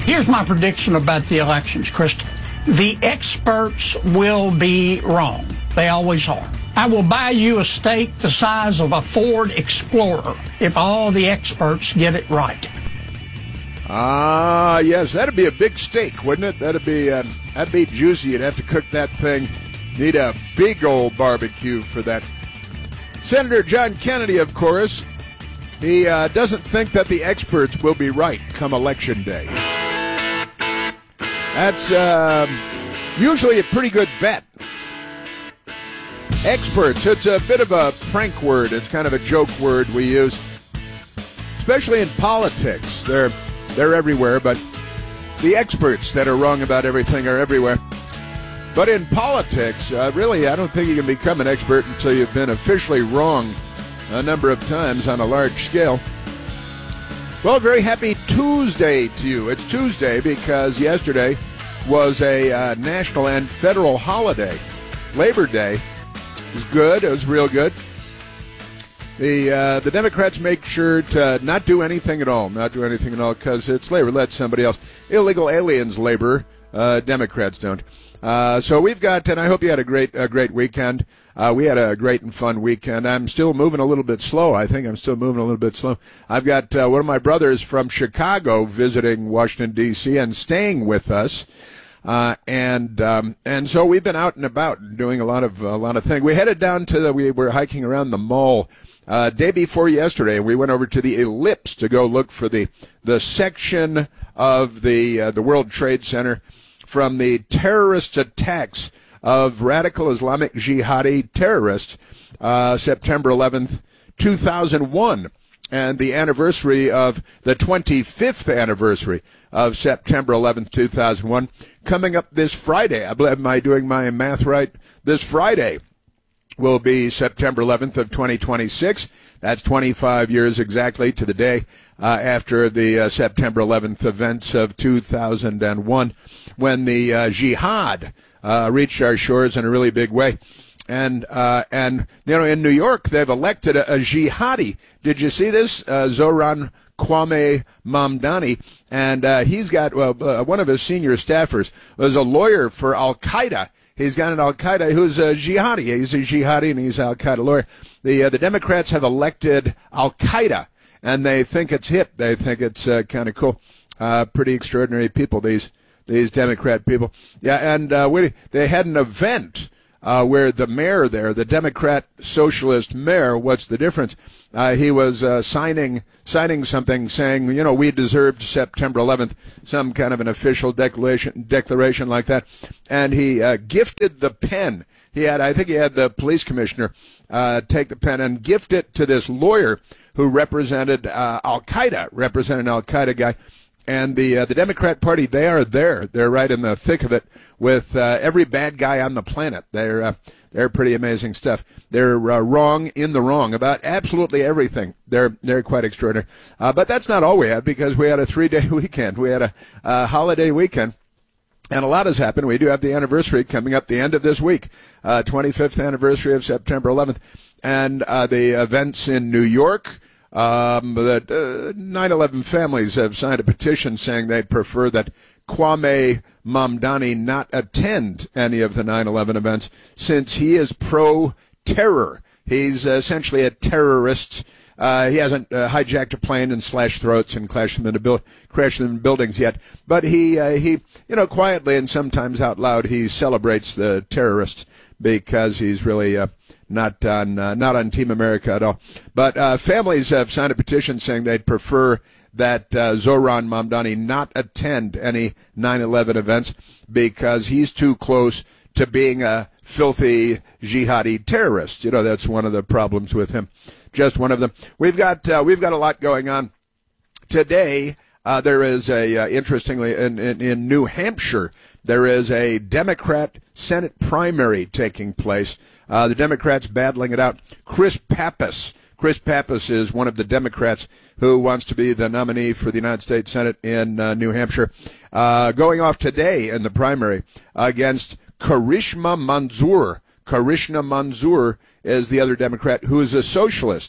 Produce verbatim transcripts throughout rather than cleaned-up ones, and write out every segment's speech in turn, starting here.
Here's my prediction about the elections, Krista. The experts will be wrong. They always are. I will buy you a steak the size of a Ford Explorer if all the experts get it right. Ah, yes, that'd be a big steak, wouldn't it? That'd be uh, that'd be juicy. You'd have to cook that thing. Need a big old barbecue for that. Senator John Kennedy, of course, he uh, doesn't think that the experts will be right come Election Day. That's uh, usually a pretty good bet. Experts, it's a bit of a prank word. It's kind of a joke word we use, especially in politics. They're they're everywhere, but the experts that are wrong about everything are everywhere. But in politics, uh, really, I don't think you can become an expert until you've been officially wrong a number of times on a large scale. Well, very happy Tuesday to you. It's Tuesday because yesterday was a uh, national and federal holiday, Labor Day. It was good. It was real good. The uh, the Democrats make sure to not do anything at all, not do anything at all, because it's labor. Let somebody else. Illegal aliens labor. Uh, Democrats don't. Uh, so we've got, and I hope you had a great a great weekend. Uh, we had a great and fun weekend. I'm still moving a little bit slow. I think I'm still moving a little bit slow. I've got uh, one of my brothers from Chicago visiting Washington, D C and staying with us. Uh, and, um, and so we've been out and about doing a lot of, a lot of things. We headed down to the, we were hiking around the mall, uh, day before yesterday. We went over to the Ellipse to go look for the, the section of the, uh, the World Trade Center from the terrorist attacks of radical Islamic jihadi terrorists, uh, September eleventh, two thousand one. And the anniversary of the twenty-fifth anniversary of September eleventh, two thousand one, coming up this Friday. I believe, am I doing my math right? This Friday will be September eleventh of twenty twenty-six. That's twenty-five years exactly to the day uh, after the uh, September eleventh events of two thousand one, when the uh, jihad uh, reached our shores in a really big way. And, uh, and, you know, in New York, they've elected a, a jihadi. Did you see this? Uh, Zohran Kwame Mamdani. And, uh, he's got, well, uh, one of his senior staffers was a lawyer for Al-Qaeda. He's got an Al-Qaeda who's a jihadi. He's a jihadi and he's an Al-Qaeda lawyer. The, uh, the Democrats have elected Al-Qaeda and they think it's hip. They think it's, uh, kind of cool. Uh, pretty extraordinary people, these, these Democrat people. Yeah. And, uh, we, they had an event Uh, where the mayor there, the Democrat socialist mayor, what's the difference? Uh, he was uh, signing signing something saying, you know, we deserved September eleventh, some kind of an official declaration declaration like that. And he uh, gifted the pen. He had, I think he had the police commissioner uh, take the pen and gift it to this lawyer who represented uh, Al-Qaeda, represented an Al-Qaeda guy. And the uh, the Democrat Party, they are there. They're right in the thick of it with uh, every bad guy on the planet. They're uh, they're pretty amazing stuff. They're uh, wrong in the wrong about absolutely everything. They're they're quite extraordinary. Uh, but that's not all we had, because we had a three-day weekend. We had a, a holiday weekend. And a lot has happened. We do have the anniversary coming up the end of this week, uh, twenty-fifth anniversary of September eleventh. And uh, the events in New York. Um, that uh, nine eleven families have signed a petition saying they prefer that Kwame Mamdani not attend any of the nine eleven events, since he is pro-terror. He's uh, essentially a terrorist. Uh, he hasn't uh, hijacked a plane and slashed throats and crashed them into, build- crashed them in buildings yet. But he, uh, he, you know, quietly and sometimes out loud, he celebrates the terrorists because he's really uh, not on uh, not on Team America at all. But uh, families have signed a petition saying they'd prefer that uh, Zohran Mamdani not attend any nine eleven events because he's too close to being a filthy jihadi terrorist. You know, that's one of the problems with him. Just one of them. We've got uh, we've got a lot going on today. Uh, there is a uh, interestingly in, in in New Hampshire, there is a Democrat Senate primary taking place. Uh, the Democrats battling it out. Chris Pappas. Chris Pappas is one of the Democrats who wants to be the nominee for the United States Senate in uh, New Hampshire, uh, going off today in the primary against Karishma Manzoor. Karishma Manzoor is the other Democrat who is a socialist.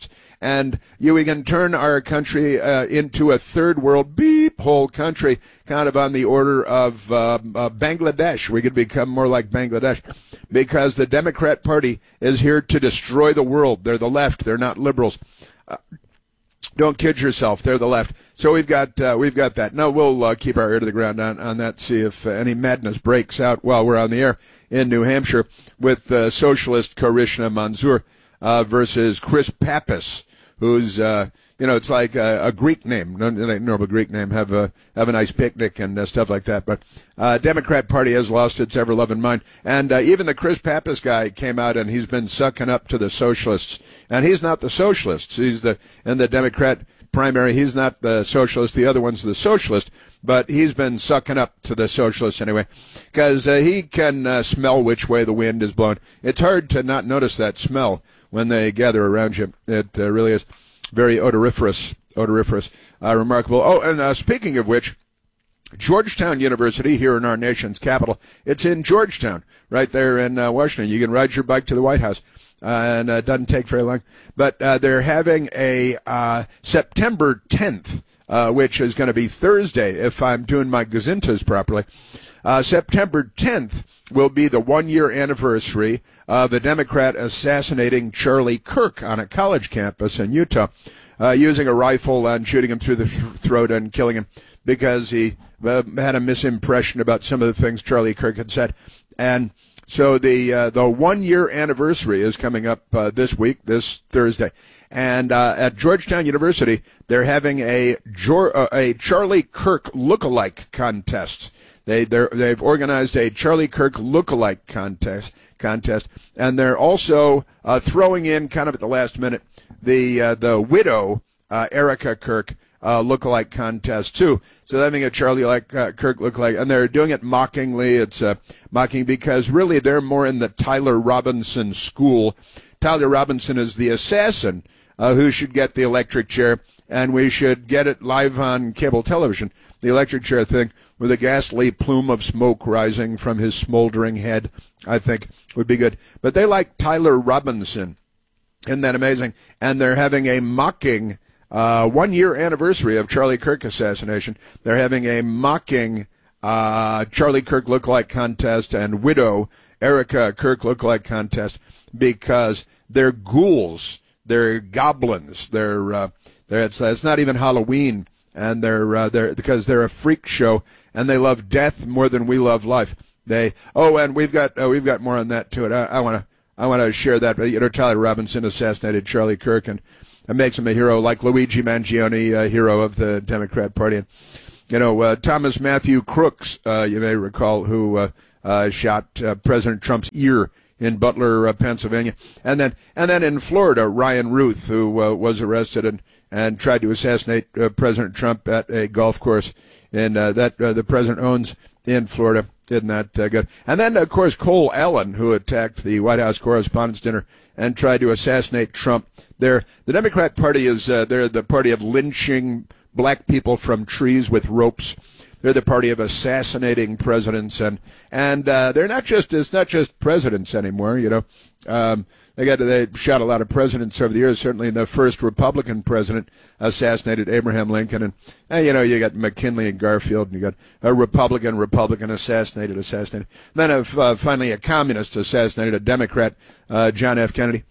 and you, we can turn our country uh, into a third world beep hole country, kind of on the order of uh, uh, Bangladesh. We could become more like Bangladesh because the Democrat Party is here to destroy the world. They're the left. They're not liberals. Uh, Don't kid yourself. They're the left. So we've got uh, we've got that. No, we'll uh, keep our ear to the ground on, on that, see if uh, any madness breaks out while we're on the air in New Hampshire with uh, socialist Karishma Manzoor uh, versus Chris Pappas, who's, uh, you know, it's like a, a Greek name, no, normal Greek name, have a, have a nice picnic and uh, stuff like that. But uh Democrat Party has lost its ever-loving mind. And uh, even the Chris Pappas guy came out and he's been sucking up to the socialists. And he's not the socialists. He's the, in the Democrat primary, he's not the socialist. The other one's the socialist. But he's been sucking up to the socialists anyway, because uh, he can uh, smell which way the wind is blowing. It's hard to not notice that smell when they gather around you. It uh, really is very odoriferous, odoriferous, uh, remarkable. Oh, and uh, speaking of which, Georgetown University here in our nation's capital, it's in Georgetown, right there in uh, Washington. You can ride your bike to the White House. Uh, and uh, it doesn't take very long. But uh, they're having a uh, September tenth, uh, which is going to be Thursday, if I'm doing my gazintas properly. Uh, September tenth will be the one-year anniversary of a Democrat assassinating Charlie Kirk on a college campus in Utah, uh, using a rifle and shooting him through the th- throat and killing him because he uh, had a misimpression about some of the things Charlie Kirk had said. And so the uh, the one-year anniversary is coming up uh, this week, this Thursday. And uh, at Georgetown University, they're having a, Jor- uh, a Charlie Kirk lookalike contest. They they're, they've organized a Charlie Kirk lookalike contest contest, and they're also uh, throwing in kind of at the last minute the uh, the widow uh, Erica Kirk uh, lookalike contest too. So they're having a Charlie like uh, Kirk lookalike, and they're doing it mockingly. It's uh, mocking because really they're more in the Tyler Robinson school. Tyler Robinson is the assassin uh, who should get the electric chair, and we should get it live on cable television. The electric chair thing, with a ghastly plume of smoke rising from his smoldering head, I think would be good. But they like Tyler Robinson. Isn't that amazing? And they're having a mocking uh, one-year anniversary of Charlie Kirk assassination. They're having a mocking uh, Charlie Kirk lookalike contest and widow Erica Kirk lookalike contest because they're ghouls, they're goblins, they're uh, they're it's, it's not even Halloween. And they're uh, they're because they're a freak show, and they love death more than we love life. They oh, and we've got uh, we've got more on that too. I want to I want to share that. But you know, Tyler Robinson assassinated Charlie Kirk, and it makes him a hero, like Luigi Mangione, a hero of the Democrat Party. And you know, uh, Thomas Matthew Crooks, uh, you may recall, who uh, uh, shot uh, President Trump's ear in Butler, uh, Pennsylvania, and then and then in Florida, Ryan Ruth, who uh, was arrested and. and tried to assassinate uh, President Trump at a golf course in uh, that uh, the president owns in Florida. Isn't that uh, good? And then, of course, Cole Allen, who attacked the White House Correspondents' Dinner and tried to assassinate Trump. They're, the Democrat Party is uh, they're the party of lynching black people from trees with ropes. They're the party of assassinating presidents, and and uh, they're not just it's not just presidents anymore. You know, um, they got they shot a lot of presidents over the years. Certainly, the first Republican president assassinated Abraham Lincoln, and, and you know you got McKinley and Garfield, and you got a Republican Republican assassinated assassinated. Then uh, uh, finally a communist assassinated a Democrat, uh, John F. Kennedy.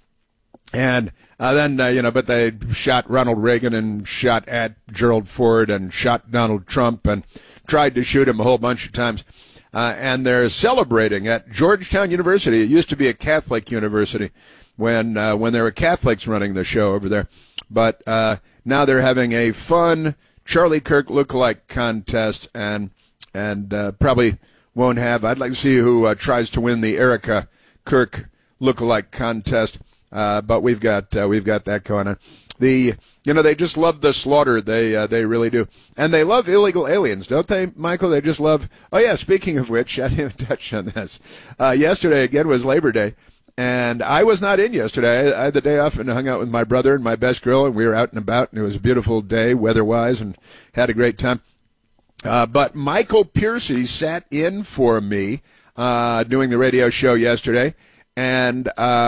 And uh, then, uh, you know, but they shot Ronald Reagan and shot at Gerald Ford and shot Donald Trump and tried to shoot him a whole bunch of times. Uh, and they're celebrating at Georgetown University. It used to be a Catholic university when uh, when there were Catholics running the show over there. But uh, now they're having a fun Charlie Kirk lookalike contest, and and uh, probably won't have. I'd like to see who uh, tries to win the Erica Kirk lookalike contest. Uh, but we've got uh, we've got that going on. The you know they just love the slaughter. They uh, they really do, and they love illegal aliens, don't they, Michael? They just love. Oh yeah. Speaking of which, I didn't touch on this. Uh, yesterday again was Labor Day, and I was not in yesterday. I, I had the day off and hung out with my brother and my best girl, and we were out and about, and it was a beautiful day weather-wise, and had a great time. Uh, but Michael Piercy sat in for me uh, doing the radio show yesterday, and. Um,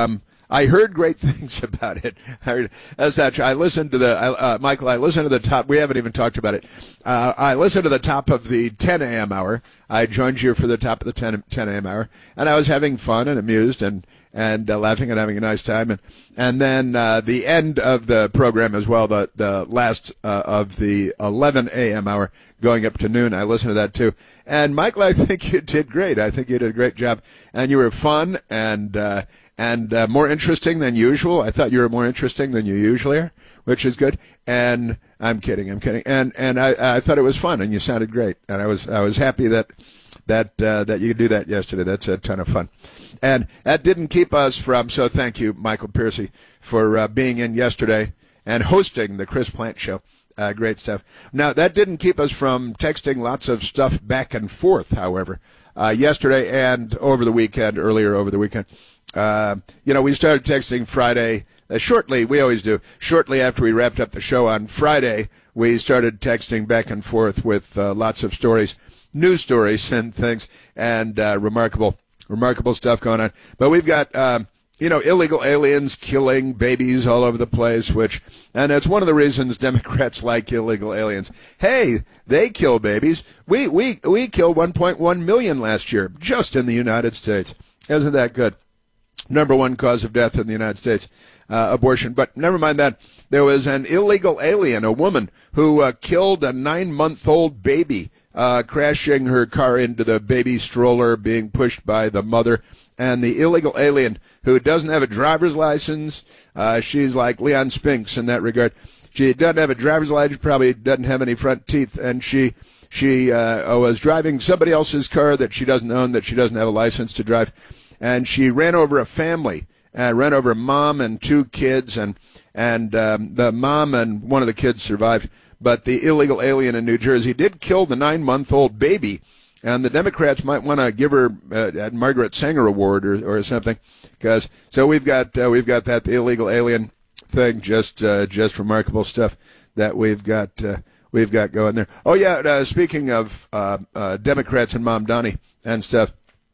I heard great things about it. I heard, that's not true. I listened to the, uh, Michael, I listened to the top, we haven't even talked about it. Uh, I listened to the top of the ten a.m. hour. I joined you for the top of the ten a.m. hour, and I was having fun and amused and, and uh, laughing and having a nice time. And, and then, uh, the end of the program as well, the, the last, uh, of the eleven a.m. hour going up to noon. I listened to that too. And Michael, I think you did great. I think you did a great job, and you were fun and, uh, and uh, more interesting than usual. I thought you were more interesting than you usually are, which is good. And I'm kidding, I'm kidding. And and I, I thought it was fun, and you sounded great. And I was I was happy that that uh, that you could do that yesterday. That's a ton of fun. And that didn't keep us from. So thank you, Michael Piercy, for uh, being in yesterday and hosting the Chris Plante Show. Uh, great stuff. Now that didn't keep us from texting lots of stuff back and forth. However, uh, yesterday and over the weekend, earlier over the weekend. Uh, you know, we started texting Friday, uh, shortly, we always do, shortly after we wrapped up the show on Friday, we started texting back and forth with uh, lots of stories, news stories and things, and uh, remarkable, remarkable stuff going on. But we've got, um, you know, illegal aliens killing babies all over the place, which, and it's one of the reasons Democrats like illegal aliens. Hey, they kill babies. We, we, we killed one point one million last year, just in the United States. Isn't that good? Number one cause of death in the United States, uh, abortion. But never mind that. There was an illegal alien, a woman, who uh, killed a nine-month-old baby, uh, crashing her car into the baby stroller being pushed by the mother. And the illegal alien, who doesn't have a driver's license, uh, she's like Leon Spinks in that regard. She doesn't have a driver's license, probably doesn't have any front teeth, and she she uh, was driving somebody else's car that she doesn't own, that she doesn't have a license to drive. And she ran over a family, uh, ran over a mom and two kids, and and um, the mom and one of the kids survived. But the illegal alien in New Jersey did kill the nine-month-old baby, and the Democrats might want to give her uh, a Margaret Sanger Award or, or something. Because so we've got uh, we've got that the illegal alien thing, just uh, just remarkable stuff that we've got uh, we've got going there. Oh yeah, uh, speaking of uh, uh, Democrats and Mom Donnie and stuff.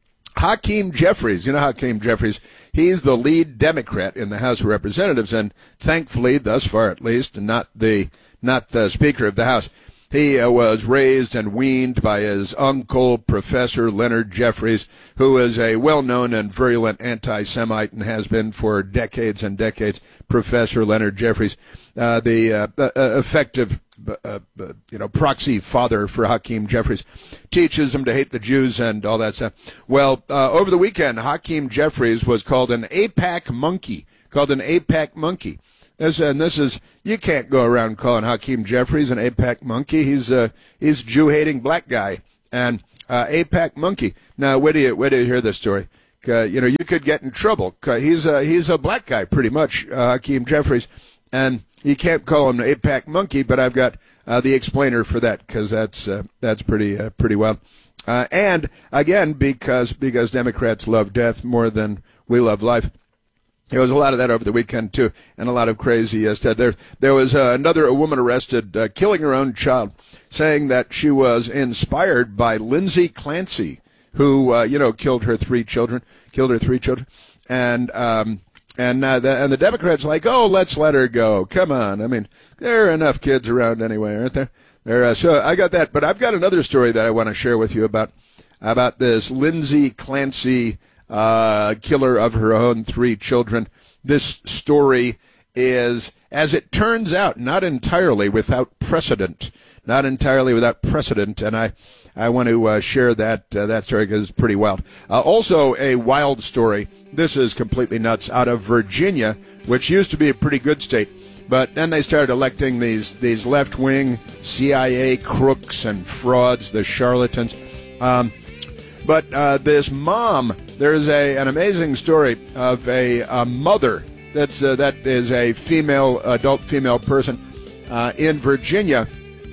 Hakeem Jeffries, you know Hakeem Jeffries, he's the lead Democrat in the House of Representatives, and thankfully, thus far at least, not the not the Speaker of the House. He uh, was raised and weaned by his uncle, Professor Leonard Jeffries, who is a well-known and virulent anti-Semite and has been for decades and decades. Professor Leonard Jeffries, uh, the uh, uh, effective Uh, uh, you know, proxy father for Hakeem Jeffries, teaches him to hate the Jews and all that stuff. Well, uh, over the weekend, Hakeem Jeffries was called an AIPAC monkey, called an AIPAC monkey. This, and this is, you can't go around calling Hakeem Jeffries an AIPAC monkey. He's a, he's a Jew-hating black guy. And uh, AIPAC monkey. Now, where do you, where do you hear this story? Uh, you know, you could get in trouble. He's a, he's a black guy, pretty much, uh, Hakeem Jeffries. And you can't call him an AIPAC monkey, but I've got uh, the explainer for that, because that's uh, that's pretty uh, pretty wild. Uh, and again, because because Democrats love death more than we love life. There was a lot of that over the weekend too, and a lot of crazy uh, stuff. There there was uh, another a woman arrested uh, killing her own child, saying that she was inspired by Lindsay Clancy, who uh, you know killed her three children, killed her three children, and. Um, And uh, the, and the Democrats like, oh, let's let her go. Come on. I mean, there are enough kids around anyway, aren't there? There. Uh, so I got that. But I've got another story that I want to share with you about about this Lindsay Clancy, uh, killer of her own three children. This story is, as it turns out, not entirely without precedent. Not entirely without precedent. And I, I want to uh, share that uh, that story because it's pretty wild. Uh, also, a wild story. This is completely nuts. Out of Virginia, which used to be a pretty good state, but then they started electing these these left-wing C I A crooks and frauds, the charlatans. Um, but uh, this mom, there's a an amazing story of a, a mother that's uh, that is a female, adult female person uh, in Virginia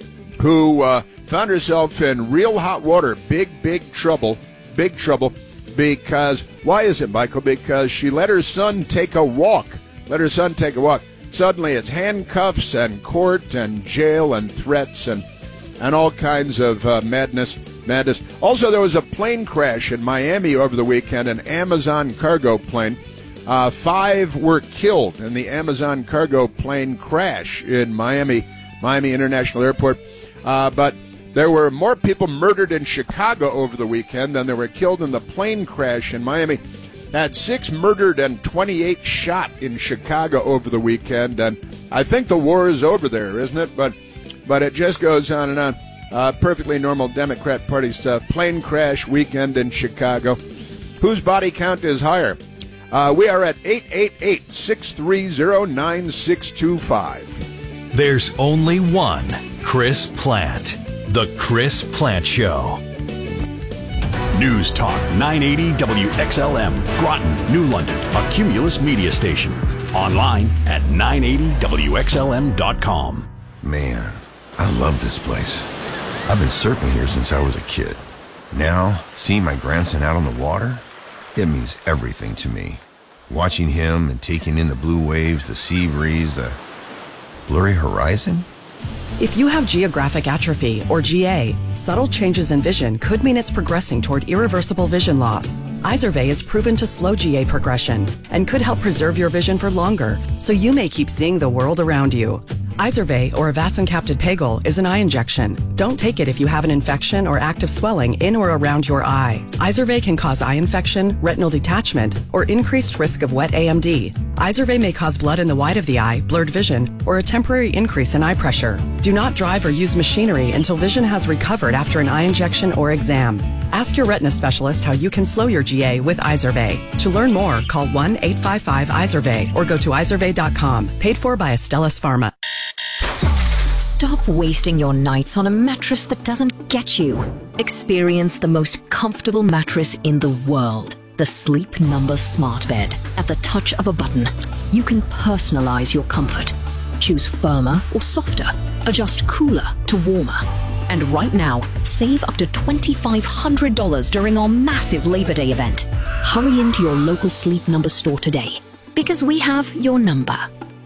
who uh, found herself in real hot water, big, big trouble, big trouble. Because, why is it, Michael? Because she let her son take a walk. Let her son take a walk. Suddenly it's handcuffs and court and jail and threats and and all kinds of uh, madness. Madness. Also, there was a plane crash in Miami over the weekend, an Amazon cargo plane. Uh, five were killed in the Amazon cargo plane crash in Miami, Miami International Airport. Uh, but there were more people murdered in Chicago over the weekend than there were killed in the plane crash in Miami. Had six murdered and twenty-eight shot in Chicago over the weekend. And I think the war is over there, isn't it? But but it just goes on and on. Uh, perfectly normal Democrat Party's uh, plane crash weekend in Chicago. Whose body count is higher? Uh, we are at eight eight eight, six three zero, nine six two five. There's only one Chris Plant. The Chris Plant Show. News Talk nine eighty W X L M, Groton, New London, a Cumulus media station. Online at nine eighty W X L M dot com. Man, I love this place. I've been surfing here since I was a kid. Now, seeing my grandson out on the water, it means everything to me. Watching him and taking in the blue waves, the sea breeze, the blurry horizon. If you have geographic atrophy, or G A, subtle changes in vision could mean it's progressing toward irreversible vision loss. Izervay is proven to slow G A progression and could help preserve your vision for longer, so you may keep seeing the world around you. Izervay, or avacincaptad pegol, is an eye injection. Don't take it if you have an infection or active swelling in or around your eye. Izervay can cause eye infection, retinal detachment, or increased risk of wet A M D. Izervay may cause blood in the white of the eye, blurred vision, or a temporary increase in eye pressure. Do not drive or use machinery until vision has recovered after an eye injection or exam. Ask your retina specialist how you can slow your G A with Izervay. To learn more, call one eight five five Izervay or go to izervay dot com. Paid for by Astellas Pharma. Stop wasting your nights on a mattress that doesn't get you. Experience the most comfortable mattress in the world. The Sleep Number Smart Bed. At the touch of a button, you can personalize your comfort. Choose firmer or softer. Adjust cooler to warmer. And right now, save up to twenty-five hundred dollars during our massive Labor Day event. Hurry into your local Sleep Number store today, because we have your number.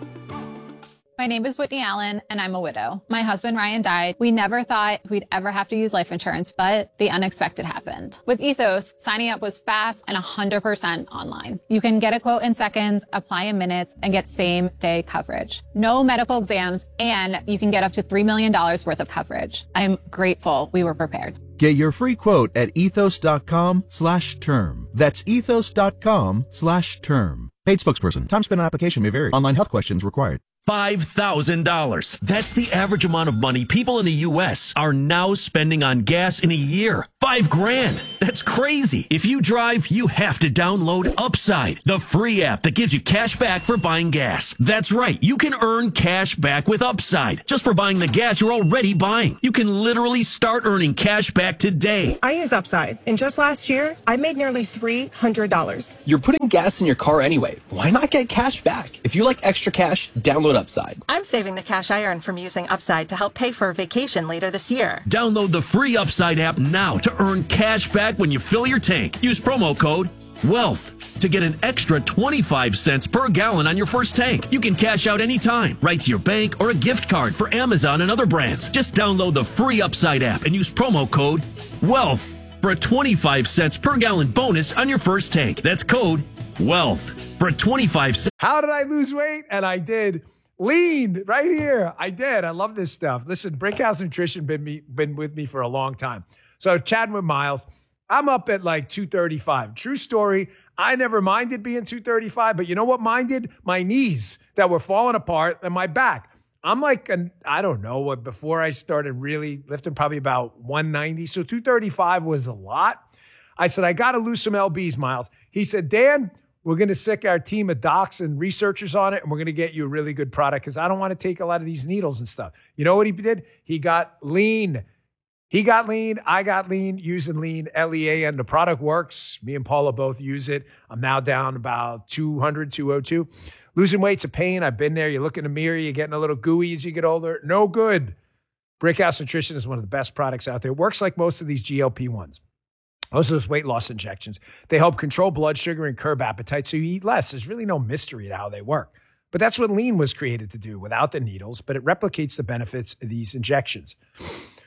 My name is Whitney Allen, and I'm a widow. My husband, Ryan, died. We never thought we'd ever have to use life insurance, but the unexpected happened. With Ethos, signing up was fast and one hundred percent online. You can get a quote in seconds, apply in minutes, and get same-day coverage. No medical exams, and you can get up to three million dollars worth of coverage. I'm grateful we were prepared. Get your free quote at ethos.com slash term. That's ethos.com slash term. Paid spokesperson. Time spent on application may vary. Online health questions required. five thousand dollars. That's the average amount of money people in the U S are now spending on gas in a year. Five grand. That's crazy. If you drive, you have to download Upside, the free app that gives you cash back for buying gas. That's right. You can earn cash back with Upside just for buying the gas you're already buying. You can literally start earning cash back today. I use Upside, and just last year, I made nearly three hundred dollars. You're putting gas in your car anyway. Why not get cash back? If you like extra cash, download Upside. I'm saving the cash I earn from using Upside to help pay for a vacation later this year. Download the free Upside app now to earn cash back when you fill your tank. Use promo code WEALTH to get an extra twenty-five cents per gallon on your first tank. You can cash out anytime, right to your bank or a gift card for Amazon and other brands. Just download the free Upside app and use promo code WEALTH for a twenty-five cents per gallon bonus on your first tank. That's code WEALTH for a twenty-five cents. How did I lose weight? And I did. Lean right here. I did. I love this stuff. Listen, Brickhouse Nutrition been me been with me for a long time. So chatting with Miles, I'm up at like two thirty-five. True story. I never minded being two thirty-five, but you know what minded? My knees that were falling apart and my back. I'm like, an, I don't know what, before I started really lifting, probably about one ninety. So two thirty-five was a lot. I said, I got to lose some L Bs, Miles. He said, Dan, we're going to sick our team of docs and researchers on it, and we're going to get you a really good product because I don't want to take a lot of these needles and stuff. You know what he did? He got lean. He got lean. I got lean using lean, L E A N. The product works. Me and Paula both use it. I'm now down about two hundred, two oh two. Losing weight's a pain. I've been there. You look in the mirror, you're getting a little gooey as you get older. No good. Brickhouse Nutrition is one of the best products out there. It works like most of these G L P ones. Most of those weight loss injections. They help control blood sugar and curb appetite so you eat less. There's really no mystery to how they work. But that's what lean was created to do without the needles, but it replicates the benefits of these injections.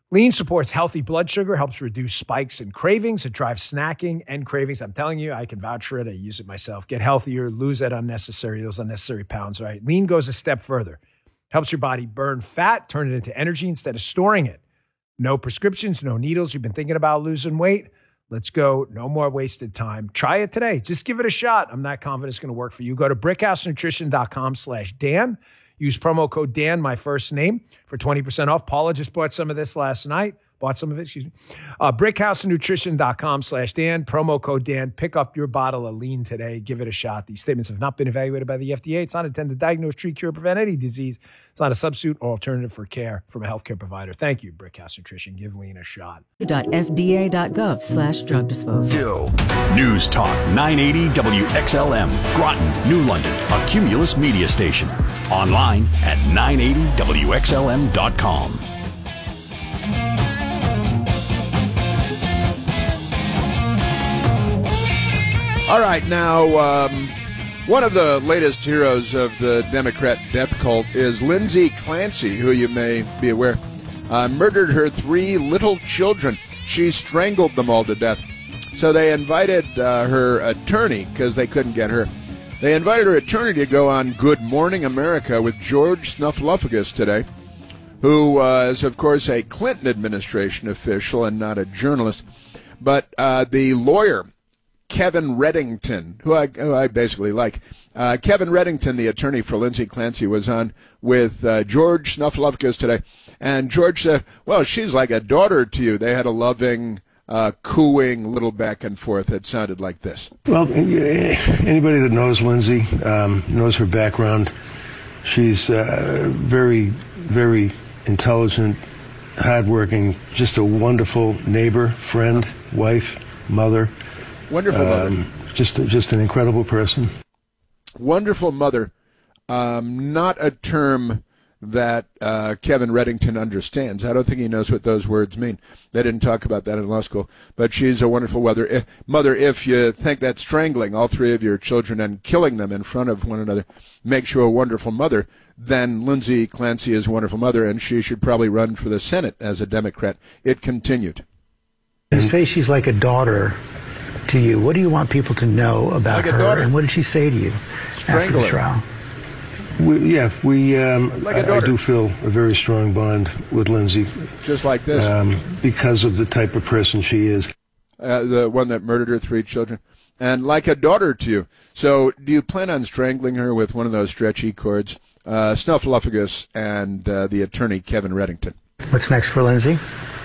Lean supports healthy blood sugar, helps reduce spikes and cravings. It drives snacking and cravings. I'm telling you, I can vouch for it. I use it myself. Get healthier, lose that unnecessary, those unnecessary pounds, right? Lean goes a step further. Helps your body burn fat, turn it into energy instead of storing it. No prescriptions, no needles. You've been thinking about losing weight? Let's go. No more wasted time. Try it today. Just give it a shot. I'm not confident it's going to work for you. Go to brickhousenutrition.com slash Dan. Use promo code Dan, my first name, for twenty percent off. Paula just bought some of this last night. Bought some of it, excuse me. Uh, brickhousenutrition.com slash Dan. Promo code Dan. Pick up your bottle of Lean today. Give it a shot. These statements have not been evaluated by the F D A. It's not intended to diagnose, treat, cure, prevent any disease. It's not a substitute or alternative for care from a healthcare provider. Thank you, Brickhouse Nutrition. Give Lean a shot. .fda.gov slash drug disposal. News Talk nine eighty W X L M, Groton, New London, a Cumulus media station. Online at nine eighty W X L M dot com. All right, now, um, one of the latest heroes of the Democrat death cult is Lindsay Clancy, who you may be aware, uh, murdered her three little children. She strangled them all to death. So they invited uh, her attorney, because they couldn't get her. They invited her attorney to go on Good Morning America with George Snuffleupagus today, who was, of course, a Clinton administration official and not a journalist. But uh, the lawyer, Kevin Reddington, who I, who I basically like. Uh, Kevin Reddington, the attorney for Lindsay Clancy, was on with uh, George Snuffleupagus today. And George said, well, she's like a daughter to you. They had a loving, uh, cooing little back and forth. It sounded like this. Well, anybody that knows Lindsay um, knows her background. She's uh, very, very intelligent, hardworking, just a wonderful neighbor, friend, wife, mother. Wonderful mother. Um, just, just an incredible person. Wonderful mother. Um, not a term that uh, Kevin Reddington understands. I don't think he knows what those words mean. They didn't talk about that in law school. But she's a wonderful mother. Mother, if you think that strangling all three of your children and killing them in front of one another makes you a wonderful mother, then Lindsay Clancy is a wonderful mother, and she should probably run for the Senate as a Democrat. It continued. You say she's like a daughter to you. What do you want people to know about like her, daughter. and what did she say to you Strangle after the her. trial? We, yeah, we. Um, like a I, I daughter. do feel a very strong bond with Lindsay. Just like this. Um, because of the type of person she is. Uh, the one that murdered her three children. And like a daughter to you. So do you plan on strangling her with one of those stretchy cords? Uh, Snuffleupagus and uh, the attorney, Kevin Reddington. What's next for Lindsay?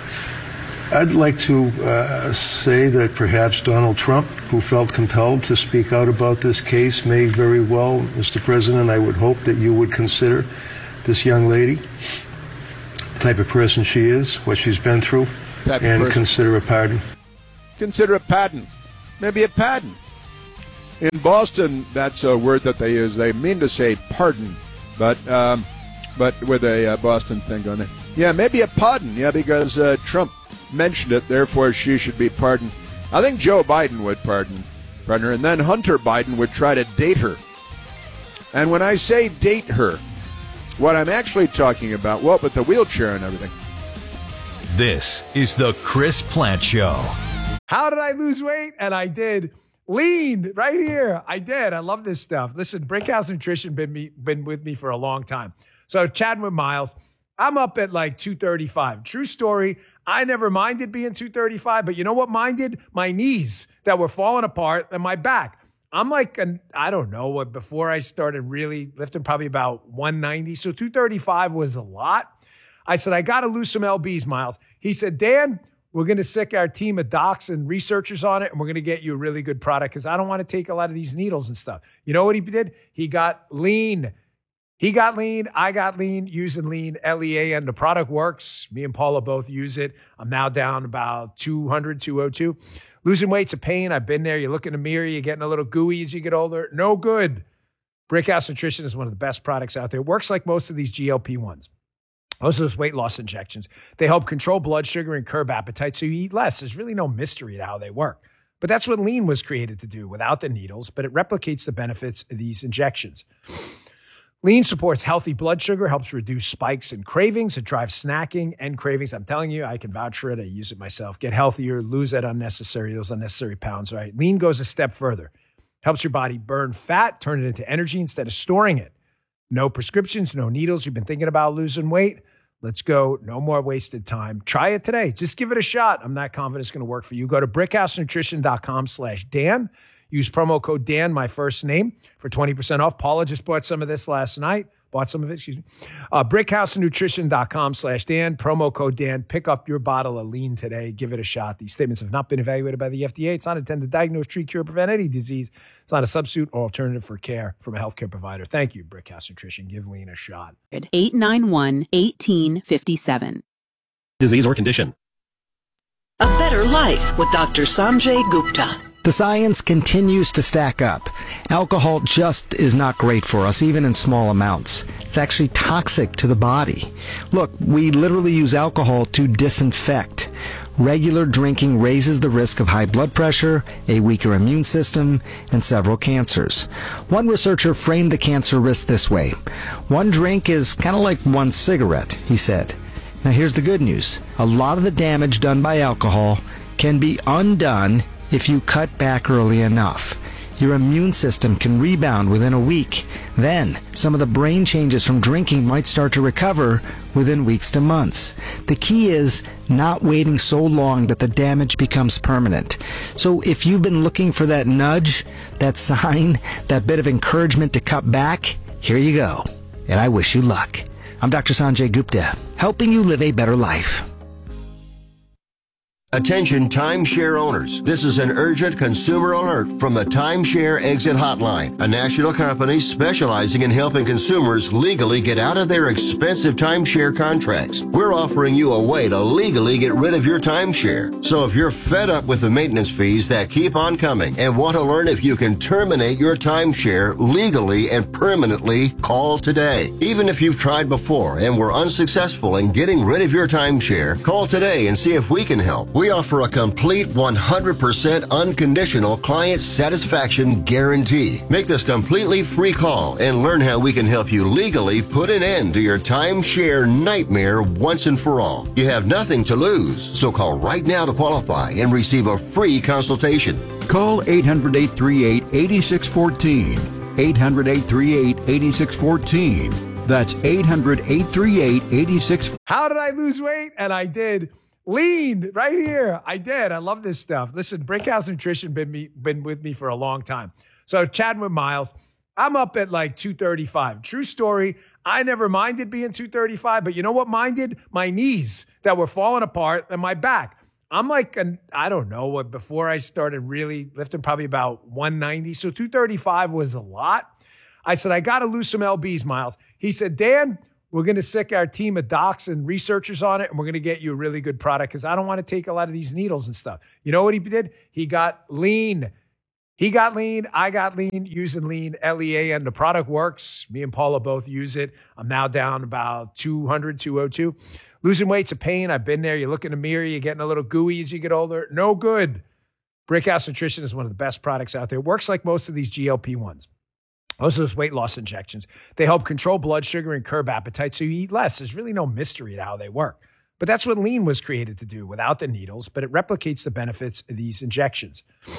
I'd like to uh, say that perhaps Donald Trump, who felt compelled to speak out about this case, may very well, Mister President, I would hope that you would consider this young lady, the type of person she is, what she's been through, Type of and person. consider a pardon. Consider a pardon. Maybe a pardon. In Boston, that's a word that they use. They mean to say pardon, but um, but with a uh, Boston thing on it. Yeah, maybe a pardon. Yeah, because uh, Trump mentioned it, therefore she should be pardoned. I think Joe Biden would pardon, pardon her, and then Hunter Biden would try to date her. And when I say date her, what I'm actually talking about, well, with the wheelchair and everything. This is the Chris Plant Show. How did I lose weight? And I did. Lean right here. I did. I love this stuff. Listen, Brickhouse Nutrition been me, been with me for a long time. So chatting with Miles, I'm up at like two thirty-five. True story. I never minded being two thirty-five, but you know what minded? My knees that were falling apart and my back. I'm like, an, I don't know, what before I started really lifting, probably about one ninety. So two thirty-five was a lot. I said, I got to lose some L Bs, Miles. He said, Dan, we're going to sick our team of docs and researchers on it, and we're going to get you a really good product because I don't want to take a lot of these needles and stuff. You know what he did? He got lean. He got lean. I got lean using lean, L E A, and the product works. Me and Paula both use it. I'm now down about two hundred, two oh two. Losing weight's a pain. I've been there. You look in the mirror, you're getting a little gooey as you get older. No good. Brickhouse Nutrition is one of the best products out there. It works like most of these G L P ones. Most of those weight loss injections. They help control blood sugar and curb appetite so you eat less. There's really no mystery to how they work. But that's what lean was created to do without the needles, but it replicates the benefits of these injections. Lean supports healthy blood sugar, helps reduce spikes and cravings. It drives snacking and cravings. I'm telling you, I can vouch for it. I use it myself. Get healthier, lose that unnecessary, those unnecessary pounds, right? Lean goes a step further. Helps your body burn fat, turn it into energy instead of storing it. No prescriptions, no needles. You've been thinking about losing weight? Let's go. No more wasted time. Try it today. Just give it a shot. I'm not confident it's going to work for you. Go to brickhousenutrition.com slash Dan. Use promo code Dan, my first name, for twenty percent off. Paula just bought some of this last night. Bought some of it, excuse me. Uh, brickhousenutrition.com slash Dan. Promo code Dan. Pick up your bottle of Lean today. Give it a shot. These statements have not been evaluated by the F D A. It's not intended to diagnose, treat, cure, prevent any disease. It's not a substitute or alternative for care from a healthcare provider. Thank you, Brickhouse Nutrition. Give Lean a shot. eight nine one, one eight five seven. Disease or condition. A Better Life with Doctor Sanjay Gupta. The science continues to stack up. Alcohol just is not great for us, even in small amounts. It's actually toxic to the body. Look, we literally use alcohol to disinfect. Regular drinking raises the risk of high blood pressure, a weaker immune system, and several cancers. One researcher framed the cancer risk this way. One drink is kind of like one cigarette, he said. Now here's the good news. A lot of the damage done by alcohol can be undone if you cut back early enough. Your immune system can rebound within a week. Then, some of the brain changes from drinking might start to recover within weeks to months. The key is not waiting so long that the damage becomes permanent. So if you've been looking for that nudge, that sign, that bit of encouragement to cut back, here you go. And I wish you luck. I'm Doctor Sanjay Gupta, helping you live a better life. Attention timeshare owners. This is an urgent consumer alert from the Timeshare Exit Hotline, a national company specializing in helping consumers legally get out of their expensive timeshare contracts. We're offering you a way to legally get rid of your timeshare. So if you're fed up with the maintenance fees that keep on coming and want to learn if you can terminate your timeshare legally and permanently, call today. Even if you've tried before and were unsuccessful in getting rid of your timeshare, call today and see if we can help. We offer a complete one hundred percent unconditional client satisfaction guarantee. Make this completely free call and learn how we can help you legally put an end to your timeshare nightmare once and for all. You have nothing to lose, so call right now to qualify and receive a free consultation. Call eight hundred, eight three eight, eight six one four. eight hundred, eight three eight, eight six one four. That's eight hundred, eight three eight, eight six. How did I lose weight? And I did. Lean right here. I did. I love this stuff. Listen, Brickhouse Nutrition been me been with me for a long time. So chatting with Miles, I'm up at like two thirty-five. True story. I never minded being two thirty-five, but you know what minded? My knees that were falling apart and my back. I'm like, an, I don't know what, before I started really lifting, probably about one ninety. So two thirty-five was a lot. I said, I got to lose some L Bs, Miles. He said, Dan, we're going to sick our team of docs and researchers on it, and we're going to get you a really good product because I don't want to take a lot of these needles and stuff. You know what he did? He got lean. He got lean. I got lean using lean, L E A, and the product works. Me and Paula both use it. I'm now down about two hundred, two oh two. Losing weight's a pain. I've been there. You look in the mirror, you're getting a little gooey as you get older. No good. Brickhouse Nutrition is one of the best products out there. It works like most of these G L P ones. Most of those weight loss injections, they help control blood sugar and curb appetite so you eat less. There's really no mystery to how they work. But that's what lean was created to do without the needles, but it replicates the benefits of these injections.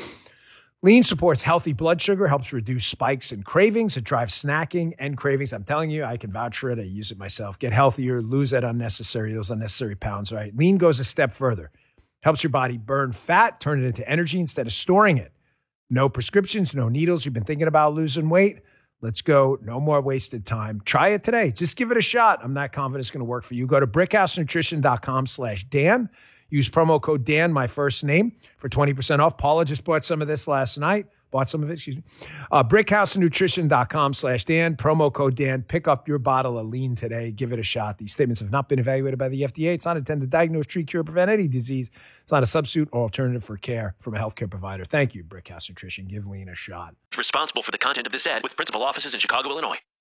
Lean supports healthy blood sugar, helps reduce spikes and cravings. It drives snacking and cravings. I'm telling you, I can vouch for it. I use it myself. Get healthier, lose that unnecessary, those unnecessary pounds, right? Lean goes a step further. Helps your body burn fat, turn it into energy instead of storing it. No prescriptions, no needles. You've been thinking about losing weight? Let's go. No more wasted time. Try it today. Just give it a shot. I'm not confident it's going to work for you. Go to brickhousenutrition.com slash Dan. Use promo code Dan, my first name, for twenty percent off. Paula just bought some of this last night. Bought some of it, excuse me. Uh, brickhousenutrition.com slash Dan. Promo code Dan. Pick up your bottle of lean today. Give it a shot. These statements have not been evaluated by the F D A. It's not intended to diagnose, treat, cure, prevent any disease. It's not a substitute or alternative for care from a healthcare provider. Thank you, Brickhouse Nutrition. Give lean a shot. Responsible for the content of this ad with principal offices in Chicago, Illinois.